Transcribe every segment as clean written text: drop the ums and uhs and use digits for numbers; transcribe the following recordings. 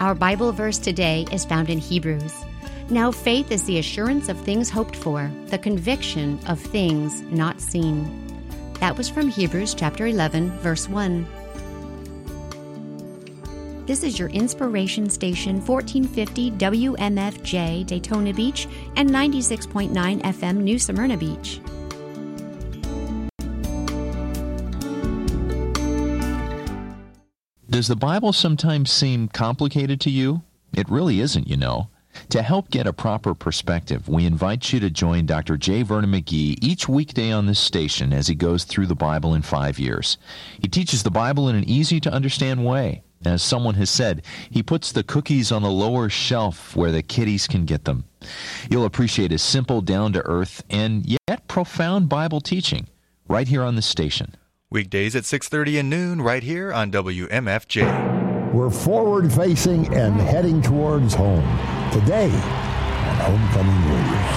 Our Bible verse today is found in Hebrews. Now faith is the assurance of things hoped for, the conviction of things not seen. That was from Hebrews chapter 11, verse 1. This is your inspiration station, 1450 WMFJ Daytona Beach and 96.9 FM New Smyrna Beach. Does the Bible sometimes seem complicated to you? It really isn't, you know. To help get a proper perspective, we invite you to join Dr. J. Vernon McGee each weekday on this station as he goes through the Bible in 5 years. He teaches the Bible in an easy-to-understand way. As someone has said, he puts the cookies on the lower shelf where the kiddies can get them. You'll appreciate his simple, down-to-earth, and yet profound Bible teaching right here on this station. Weekdays at 6:30 and noon right here on WMFJ. We're forward-facing and heading towards home. Today on Homecoming Warriors.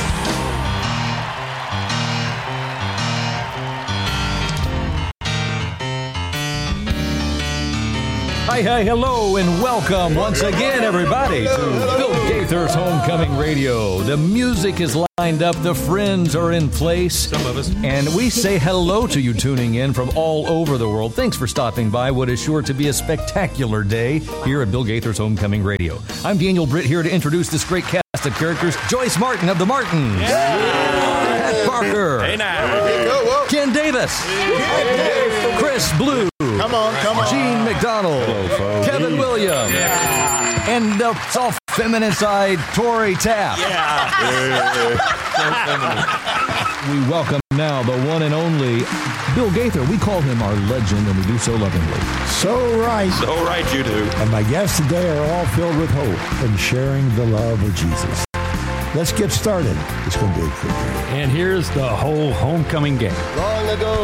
Hi, hello, and welcome once again, everybody, to Bill Gaither's Homecoming Radio. The music is lined up, the friends are in place. Some of us. And we say hello to you tuning in from all over the world. Thanks for stopping by what is sure to be a spectacular day here at Bill Gaither's Homecoming Radio. I'm Daniel Britt here to introduce this great cast of characters. Joyce Martin of the Martins. Pat Parker. Hey now. Ken Davis. Chris Blue. Come on. Gene McDonald. Hello, Kevin Williams. And the soft feminine side, Tori Tapp. We welcome now the one and only Bill Gaither. We call him our legend, and we do so lovingly. So right. So right you do. And my guests today are all filled with hope and sharing the love of Jesus. Let's get started. It's going to be a good day. And here's the whole homecoming gang. Long ago.